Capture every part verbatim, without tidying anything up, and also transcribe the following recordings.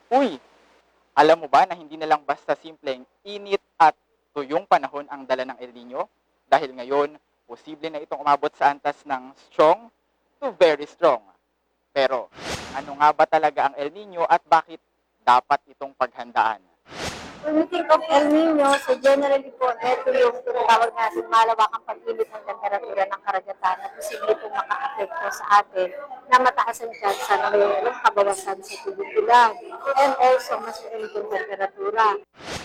Uy, alam mo ba na hindi na lang basta simpleng init at tuyong panahon ang dala ng El Nino? Dahil ngayon, posible na itong umabot sa antas ng strong to very strong. Pero, ano nga ba talaga ang El Nino at bakit dapat itong paghandaan? When we think of El Nino, so generally po, ito yung tinatawag natin malawakang pag-init ng temperatura ng karagatan na posible po maka-apekto sa atin na mataasan chance na mayroong kabawasan sa tubig ulan and also mas mainit yung temperatura.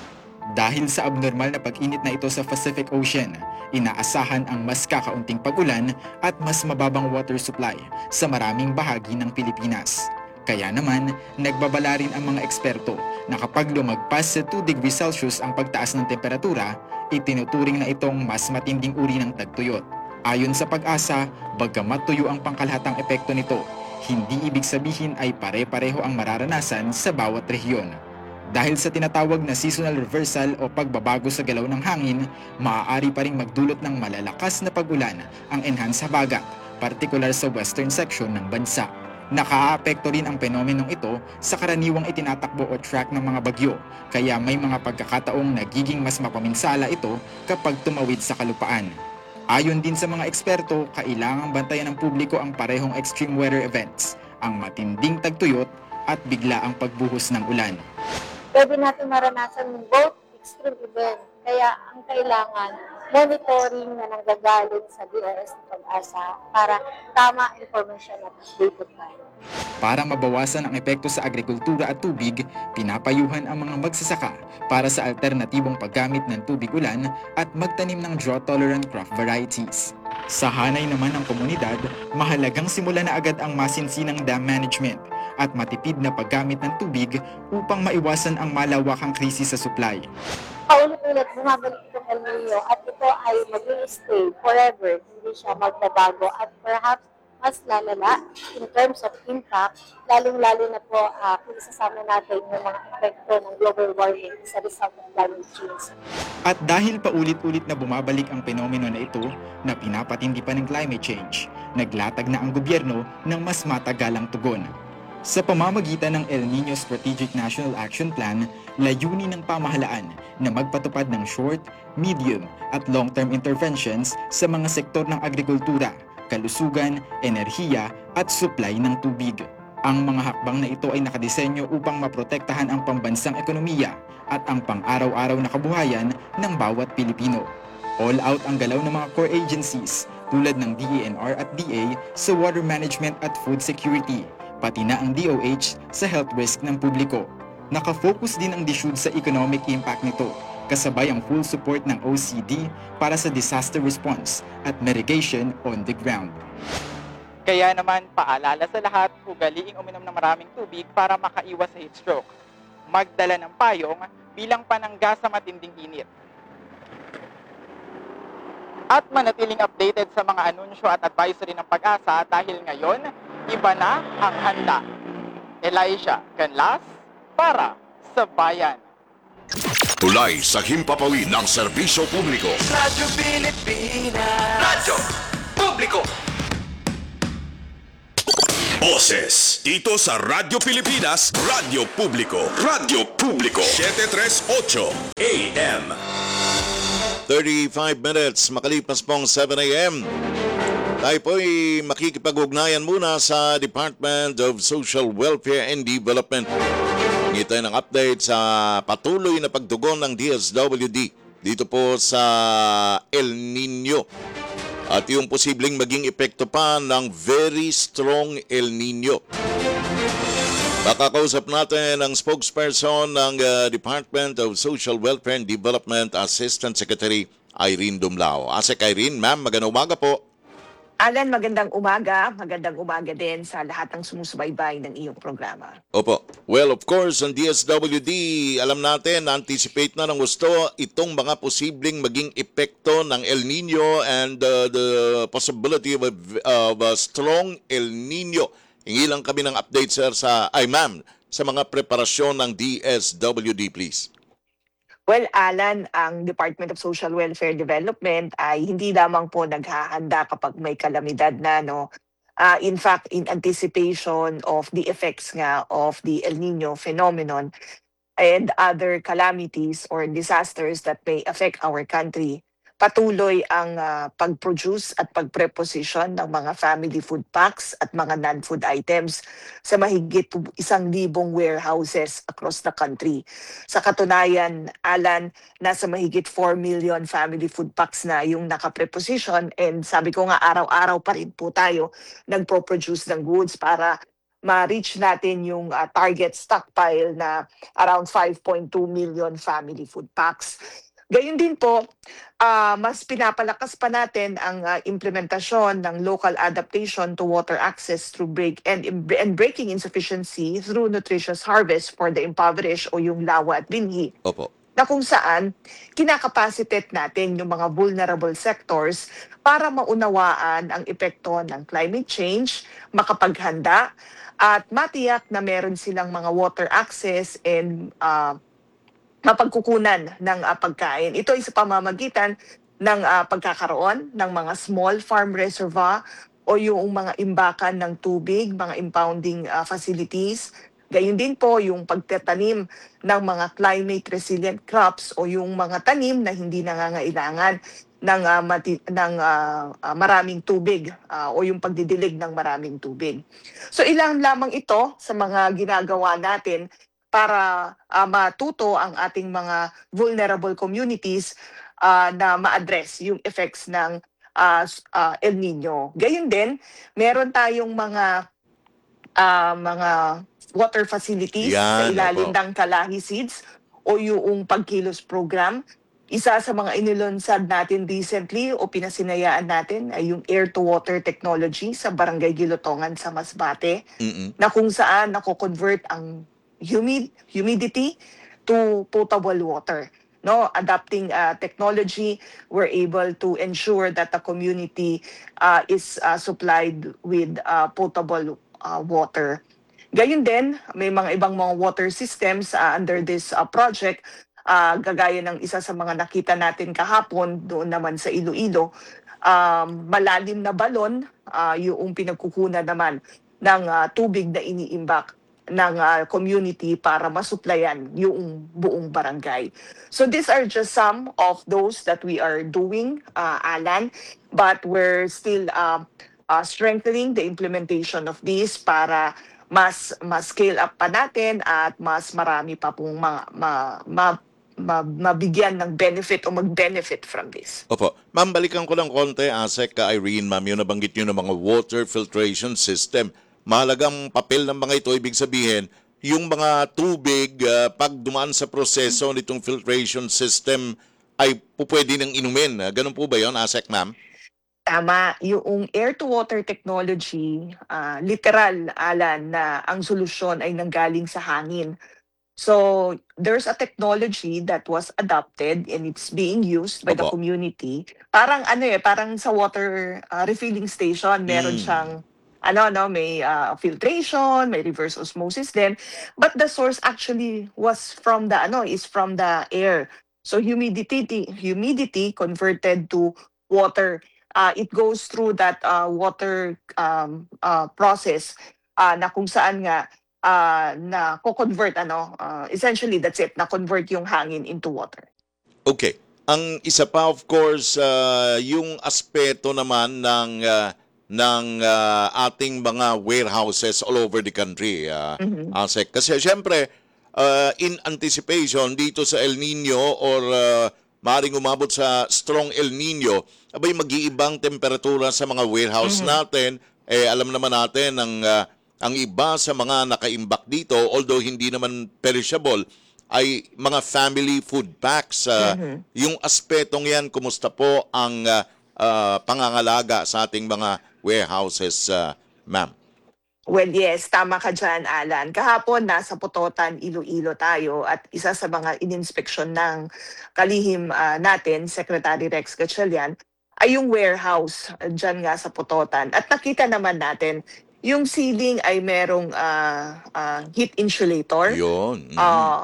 Dahil sa abnormal na pag-init na ito sa Pacific Ocean, inaasahan ang mas kakaunting pag-ulan at mas mababang water supply sa maraming bahagi ng Pilipinas. Kaya naman, nagbabala rin ang mga eksperto na kapag lumagpas sa two degrees Celsius ang pagtaas ng temperatura, itinuturing na itong mas matinding uri ng tagtuyot. Ayon sa pag-asa, bagamat tuyo ang pangkalahatang epekto nito, hindi ibig sabihin ay pare-pareho ang mararanasan sa bawat rehiyon. Dahil sa tinatawag na seasonal reversal o pagbabago sa galaw ng hangin, maaari pa ring magdulot ng malalakas na pag-ulan ang enhanced habagat, partikular sa western section ng bansa. Nakaapekto rin ang fenomenong ito sa karaniwang itinatakbo o track ng mga bagyo, kaya may mga pagkakataong nagiging mas mapaminsala ito kapag tumawid sa kalupaan. Ayon din sa mga eksperto, kailangang bantayan ng publiko ang parehong extreme weather events, ang matinding tagtuyot at bigla ang pagbuhos ng ulan. Pwede natin maranasan both extreme event. Kaya ang kailangan, monitoring na nanggagaling sa D O S ng Pag-asa para tama information at updated tayo. Para mabawasan ang epekto sa agrikultura at tubig, pinapayuhan ang mga magsasaka para sa alternatibong paggamit ng tubig ulan at magtanim ng drought-tolerant crop varieties. Sa hanay naman ng komunidad, mahalagang simulan na agad ang masinsinang dam management at matipid na paggamit ng tubig upang maiwasan ang malawakang krisis sa supply. Paulit-ulit bumabalik itong El Nino at ito ay mag-stay forever, hindi siya magbabago at perhaps mas lalala in terms of impact, lalong-lalo na po uh, kung isasama natin yung mga epekto ng global warming sa result of climate change. At dahil paulit-ulit na bumabalik ang penomeno na ito na pinapatindi pa ng climate change, naglatag na ang gobyerno ng mas matagalang tugon. Sa pamamagitan ng El Nino Strategic National Action Plan, layunin ng pamahalaan na magpatupad ng short, medium at long-term interventions sa mga sektor ng agrikultura, kalusugan, enerhiya at supply ng tubig. Ang mga hakbang na ito ay nakadisenyo upang maprotektahan ang pambansang ekonomiya at ang pang-araw-araw na kabuhayan ng bawat Pilipino. All out ang galaw ng mga core agencies tulad ng D E N R at D A sa water management at food security, pati na ang D O H sa health risk ng publiko. Nakafocus din ang D S U D sa economic impact nito, kasabay ang full support ng O C D para sa disaster response at mitigation on the ground. Kaya naman, paalala sa lahat, ugaliing uminom ng maraming tubig para makaiwas sa heat stroke. Magdala ng payong bilang panangga sa matinding init. At manatiling updated sa mga anunsyo at advisory ng Pag-asa dahil ngayon, iba na ang handa. Elijah Canlas para sa Bayan. Tulay sa himpapawid ng serbisyo publiko. Radyo Pilipinas. Radyo Publiko. Boses dito sa Radyo Pilipinas, Radyo Publiko. Radyo Publiko. seven thirty-eight A M. thirty-five minutes, makalipas pong seven A M. Tayo po'y makikipag-ugnayan muna sa Department of Social Welfare and Development. Ngito ng update sa patuloy na pagtugon ng D S W D dito po sa El Nino. At yung posibleng maging epekto pa ng very strong El Nino. Makakausap natin ang spokesperson ng uh, Department of Social Welfare and Development, Assistant Secretary Irene Dumlao. Asek Irene, ma'am, magandang umaga po. Alan, magandang umaga. Magandang umaga din sa lahat ng sumusubaybay ng iyong programa. Opo. Well, of course, ang D S W D, alam natin, anticipate na ng gusto itong mga posibleng maging epekto ng El Nino and uh, the possibility of a, of a strong El Nino. Hingi lang kami ng update, sir, sa, ay ma'am, sa mga preparasyon ng D S W D, please. Well, Alan, ang Department of Social Welfare Development ay hindi lamang po naghahanda kapag may kalamidad na, no, Uh, in fact, in anticipation of the effects nga of the El Nino phenomenon and other calamities or disasters that may affect our country, patuloy ang ah, pag-produce at pag-preposition ng mga family food packs at mga non-food items sa mahigit pu- isang libong warehouses across the country. Sa katunayan, Alan, nasa mahigit four million family food packs na yung naka-preposition, and sabi ko nga araw-araw pa rin po tayo nagpo-produce ng goods para ma-reach natin yung ah, target stockpile na around five point two million family food packs. Gayun din po, ah, mas pinapalakas pa natin ang ah, implementasyon ng local adaptation to water access through break and, and breaking insufficiency through nutritious harvest for the impoverished o yung lawa at binhi, Opo. na kung saan kinakapacitate natin yung mga vulnerable sectors para maunawaan ang epekto ng climate change, makapaghanda, at matiyak na meron silang mga water access and ah, mapagkukunan ng ah, pagkain. Ito ay sa pamamagitan ng ah, pagkakaroon ng mga small farm reservoir o yung mga imbakan ng tubig, mga impounding ah, facilities. Gayun din po yung pagtatanim ng mga climate resilient crops o yung mga tanim na hindi nangangailangan ng ah, mati- ng ah, ah, maraming tubig ah, o yung pagdidilig ng maraming tubig. So ilang lamang ito sa mga ginagawa natin para ah, matuto ang ating mga vulnerable communities ah, na ma-address yung effects ng ah, s- ah, El Nino. Gayun din, meron tayong mga ah, mga water facilities sa Yan, ilalim opo. ng Kalahi Seeds o yung pagkilos program. Isa sa mga inilunsad natin recently o pinasinayaan natin ay yung air-to-water technology sa Barangay Gilotongan sa Masbate, Mm-mm. na kung saan nako-convert ang humid humidity to potable water. No, adapting uh, technology, we're able to ensure that the community uh, is uh, supplied with uh, potable uh, water. Gayun din, may mga ibang mga water systems uh, under this uh, project, uh, gagaya ng isa sa mga nakita natin kahapon doon naman sa Iloilo, um, malalim na balon, uh, yung pinagkukunan naman ng uh, tubig na iniimbak ng uh, community para masuplayan yung buong barangay. So these are just some of those that we are doing, uh, Alan, but we're still uh, uh, strengthening the implementation of this para mas mas scale up pa natin at mas marami pa pong ma, ma, ma, ma- mabigyan ng benefit o mag-benefit from this. Opo. Ma'am, balikan ko lang konti, Asek, ka Irene, ma'am, yung nabanggit nyo ng mga water filtration system. Mahalagang papel ng mga ito, ibig sabihin, yung mga tubig, ah, pag dumaan sa proseso nitong filtration system, ay pupwede ng inumin. Ah, Ganun po ba yun, Asek, ma'am? Tama, yung air-to-water technology, ah, literal, Alan, na ang solusyon ay nanggaling sa hangin. So there's a technology that was adopted and it's being used by the Opo. community. Parang ano eh, parang sa water ah, refilling station, meron Mm. siyang ano no, may ah, filtration, may reverse osmosis din. But the source actually was from the ano, is from the air. So humidity humidity converted to water. Uh, it goes through that uh, water um, uh, process uh, na kung saan nga uh, na ko-convert ano, uh, essentially that's it, na convert yung hangin into water. Okay. Ang isa pa, of course, ah, yung aspeto naman ng ah, ng ah, ating mga warehouses all over the country, ah, Mhm. Asek. Kasi syempre, ah, in anticipation dito sa El Nino or ah, maaaring umabot sa strong El Nino, abay mag-iibang temperatura sa mga warehouse Mhm. natin. Eh, alam naman natin ang ah, ang iba sa mga nakaimbak dito, although hindi naman perishable, ay mga family food packs. Ah, Mhm. Yung aspetong yan, kumusta po ang ah, ah, pangangalaga sa ating mga warehouses, ah, ma'am? Well, yes, tama ka dyan, Alan. Kahapon, nasa Putotan, Iloilo tayo at isa sa mga ininspeksyon ng kalihim ah, natin, Secretary Rex Gatchalian, ay yung warehouse ah, dyan nga sa Putotan. At nakita naman natin, yung ceiling ay merong ah, ah, heat insulator. Yun. mhm. Ah,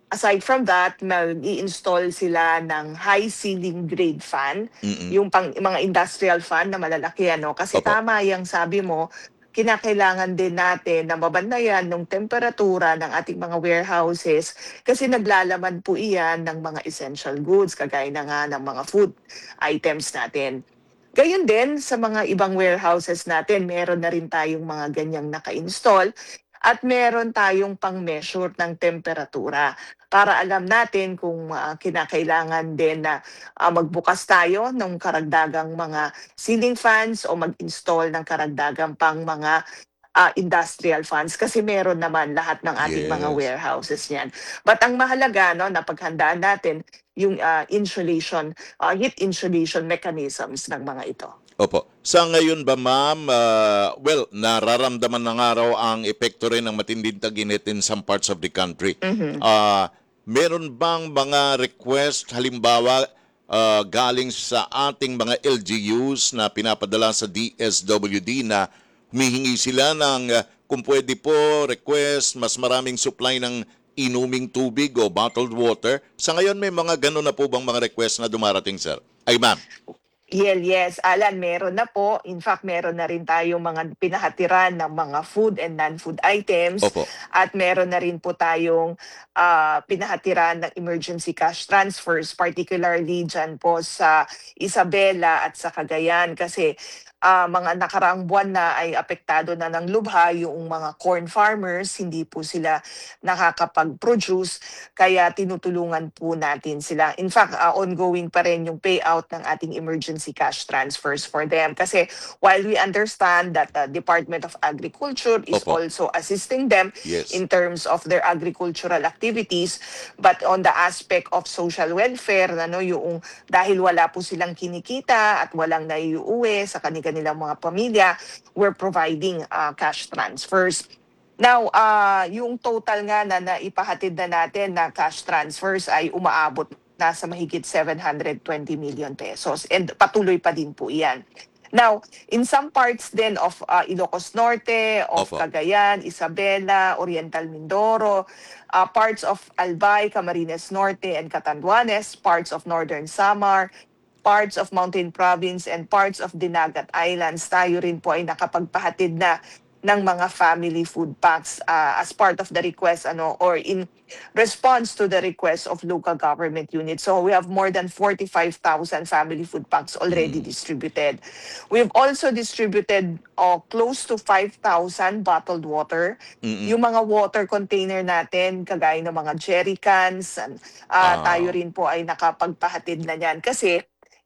aside from that, mag-i-install sila ng high ceiling grade fan, Mm-mm. yung pang mga industrial fan na malalaki ano kasi Opo. tama yung sabi mo, kinakailangan din natin na mabandayan ng temperatura ng ating mga warehouses kasi naglalaman po iyan ng mga essential goods kagaya na nga ng mga food items natin. Gayon din sa mga ibang warehouses natin, meron na rin tayong mga ganyang naka-install at meron tayong pang-measure ng temperatura para alam natin kung ah, kinakailangan din na ah, magbukas tayo ng karagdagang mga ceiling fans o mag-install ng karagdagang pang mga ah, industrial fans kasi meron naman lahat ng ating mga Yes. warehouses niyan. But ang mahalaga no, napaghandaan natin yung ah, insulation, ah, heat insulation mechanisms ng mga ito. Opo. Sa ngayon ba, ma'am, ah, well, nararamdaman ng araw ang epekto rin ng matinding tag-init in some parts of the country. Mhm. Ah, meron bang mga request, halimbawa, ah, galing sa ating mga L G Us na pinapadala sa D S W D na humihingi sila ng, ah, kung pwede po, request, mas maraming supply ng inuming tubig o bottled water? Sa ngayon, may mga ganun na po bang mga request na dumarating, sir? Ay, ma'am. Yes, yes, Alan, meron na po. In fact, meron na rin tayong mga pinahatiran ng mga food and non-food items. Opo. At meron na rin po tayong ah, pinahatiran ng emergency cash transfers, particularly dyan po sa Isabela at sa Cagayan. Kasi ah, mga nakaraang buwan na ay apektado na ng lubha yung mga corn farmers, hindi po sila nakakapag-produce, kaya tinutulungan po natin sila. In fact, ah, ongoing pa rin yung payout ng ating emergency cash transfers for them. Kasi while we understand that the Department of Agriculture is Opo. also assisting them Yes. in terms of their agricultural activities, but on the aspect of social welfare, ano, yung dahil wala po silang kinikita at walang naiuwi sa kanilang mga pamilya, we're providing uh, cash transfers. Now, ah yung total nga na naipahatid na natin na cash transfers ay umaabot na sa mahigit seven hundred twenty million pesos and patuloy pa din po iyan. Now, in some parts then of ah, Ilocos Norte, of Opo. Cagayan, Isabela, Oriental Mindoro, ah, parts of Albay, Camarines Norte, and Catanduanes, parts of Northern Samar, parts of Mountain Province, and parts of Dinagat Islands, tayo rin po ay nakapagpahatid na ng mga family food packs ah, as part of the request ano or in response to the request of local government units. So we have more than forty-five thousand family food packs already distributed. We've also distributed uh, close to five thousand bottled water. Mm-mm. Yung mga water container natin, kagaya ng mga jerry cans, and, ah, Ah. tayo rin po ay nakapagpahatid na yan. Kasi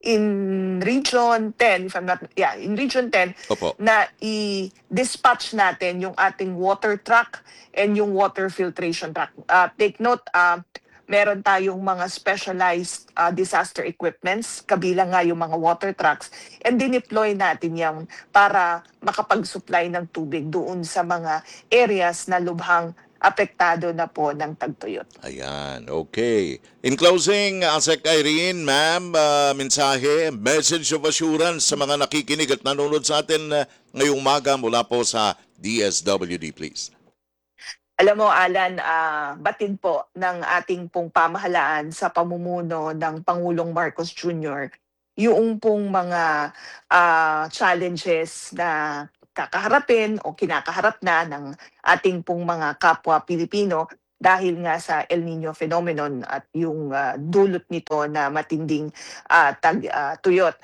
in Region ten, if I'm not, yeah, in Region ten, Opo. na i-dispatch natin yung ating water truck and yung water filtration truck. Uh, take note, uh, meron tayong mga specialized uh, disaster equipments, kabilang nga yung mga water trucks, and dineploy natin yan para makapag-supply ng tubig doon sa mga areas na lubhang apektado na po ng tagtuyot. Ayan, okay. In closing, Asek Irene, ma'am, ah, mensahe, message of assurance sa mga nakikinig at nanonood sa atin ah, ngayong umaga mula po sa D S W D, please. Alam mo, Alan, ah, batid po ng ating pong pamahalaan sa pamumuno ng Pangulong Marcos Junior yung pong mga ah, challenges na kakaharapin o kinakaharap na ng ating pong mga kapwa Pilipino dahil nga sa El Nino phenomenon at yung ah, dulot nito na matinding ah, tag, ah, tuyot.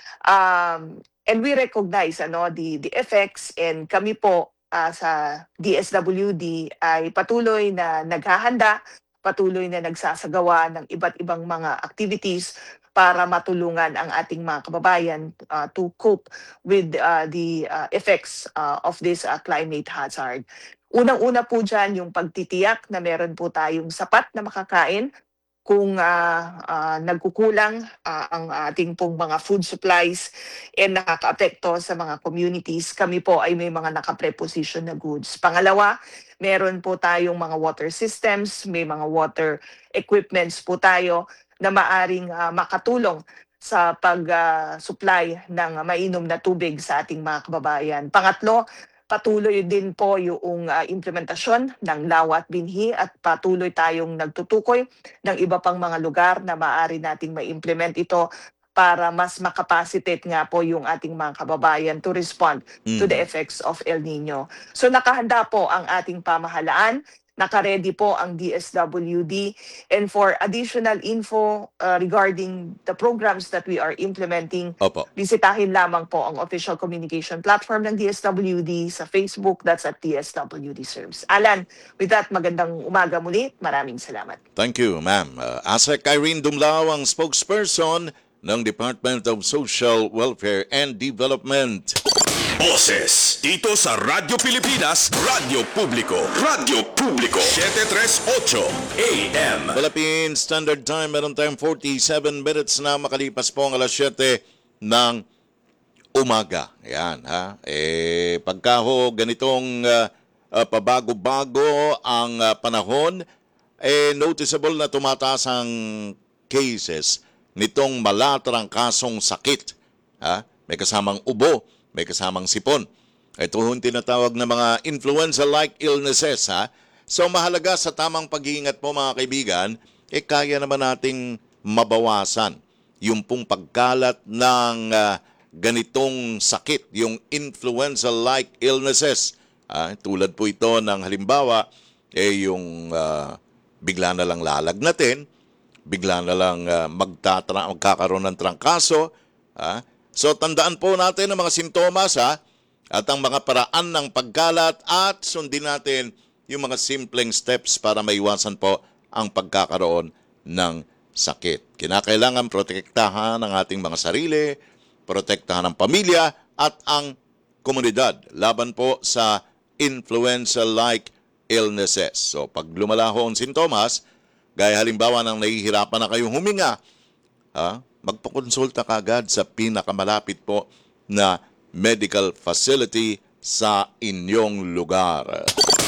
Um, and we recognize ano the the effects, and kami po ah, sa D S W D ay patuloy na naghahanda, patuloy na nagsasagawa ng iba't ibang mga activities para matulungan ang ating mga kababayan ah, to cope with ah, the ah, effects ah, of this ah, climate hazard. Unang-una po dyan yung pagtitiyak na meron po tayong sapat na makakain kung ah, ah, nagkukulang ah, ang ating pong mga food supplies and nakakaapekto sa mga communities, kami po ay may mga nakapreposition na goods. Pangalawa, meron po tayong mga water systems, may mga water equipments po tayo na maaring ah, makatulong sa pag-supply ng mainom na tubig sa ating mga kababayan. Pangatlo, Patuloy din po yung ah, implementasyon ng lawa at binhi at patuloy tayong nagtutukoy ng iba pang mga lugar na maaari nating ma-implement ito para mas makapacitate nga po yung ating mga kababayan to respond to the Mm. effects of El Nino. So nakahanda po ang ating pamahalaan, nakaredy po ang D S W D, and for additional info uh, regarding the programs that we are implementing, Opo. bisitahin lamang po ang official communication platform ng D S W D sa Facebook, that's at D S W D Serves. Alan, with that, magandang umaga muli. Maraming salamat. Thank you, ma'am. Uh, ASEC Irene Dumlao, ang spokesperson ng Department of Social Welfare and Development. Boses dito sa Radyo Pilipinas, Radyo Publiko, Radyo Publiko, seven thirty-eight A M. Philippine Standard Time, meron tayong forty-seven minutes na makalipas po ang alas siyete ng umaga. Ayan, ha? Eh, pagka ho ganitong uh, uh, pabago-bago ang uh, panahon, eh, noticeable na tumataas ang cases nitong malatrang kasong sakit. Ha? May kasamang ubo, may kasamang sipon. Ito yung tinatawag na mga influenza-like illnesses. Ha? So mahalaga sa tamang pag-iingat po mga kaibigan, eh kaya naman nating mabawasan yung pong pagkalat ng uh, ganitong sakit, yung influenza-like illnesses. Ah, tulad po ito ng halimbawa, eh yung uh, bigla na lang lalagnatin, bigla na lang uh, magtatra- magkakaroon ng trangkaso. Ah. So tandaan po natin ang mga simptomas ha, at ang mga paraan ng pagkalat at sundin natin yung mga simpleng steps para maiwasan po ang pagkakaroon ng sakit. Kinakailangan protektahan ang ating mga sarili, protektahan ang pamilya at ang komunidad laban po sa influenza-like illnesses. So pag lumala ho ang sintomas, gaya halimbawa nang nahihirapan na kayong huminga, ha, magpakonsulta ka agad sa pinakamalapit po na medical facility sa inyong lugar.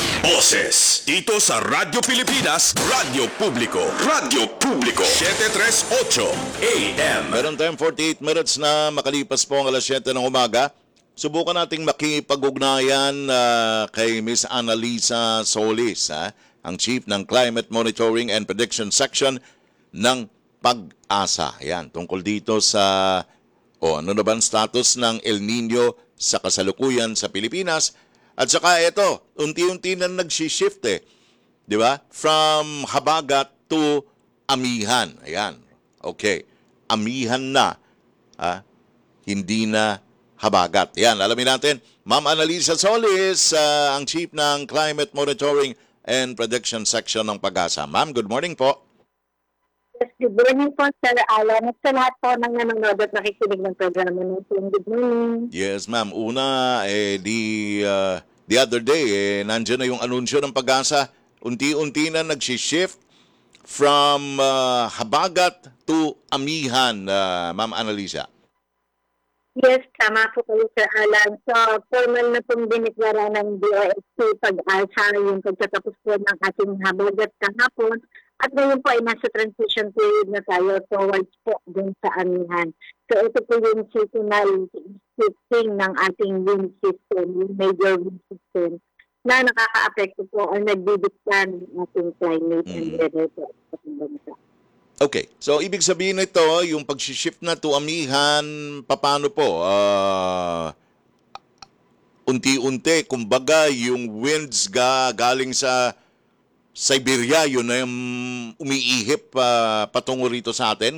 Boses dito sa Radyo Pilipinas, Radyo Publiko, Radyo Publiko, seven thirty-eight A M. Meron tayong forty-eight minutes na makalipas po ang alas siyete ng umaga. Subukan nating makipag-ugnayan uh, kay Miss Annalisa Solis, ha? Ang Chief ng Climate Monitoring and Prediction Section ng Pag-asa. Yan, tungkol dito sa o ano na ba ang status ng El Nino sa kasalukuyan sa Pilipinas. At saka ito, unti-unti na nagsishift eh. Di ba? From habagat to amihan. Ayan. Okay. Amihan na. Ha? Hindi na habagat. Yan, alamin natin. Ma'am Annalisa Solis, uh, ang Chief ng Climate Monitoring and Prediction Section ng Pag-asa. Ma'am, good morning po. Yes, good morning po, Sir Alan. At sa lahat po ng nanonood at nakikinig ng programa natin. Good morning. Yes, ma'am. Una, eh, the, uh, the other day, eh, nandiyan na yung anunsyo ng Pag-asa. Unti-unti na nagsishift from uh, habagat to amihan, uh, Ma'am Annalisa. Yes, tama po kayo, Sir Alan. So, formal na pong diniklara ng D O S T Pag-asa yung pagtatapos po ng ating habagat kahapon. At ngayon po ay nasa transition period na tayo towards po dun sa amihan. So, ito po yung seasonal shifting ng ating wind system, yung major wind system, na nakaka-apekto po o nagdidikta ng ating climate and Mm. weather po sa ating bansa. Okay. So, ibig sabihin nito, yung pag-shift na to amihan, paano po? Uh, unti-unti, kumbaga, yung winds ga, galing sa Siberia, yun na yung umiihip uh, patungo rito sa atin.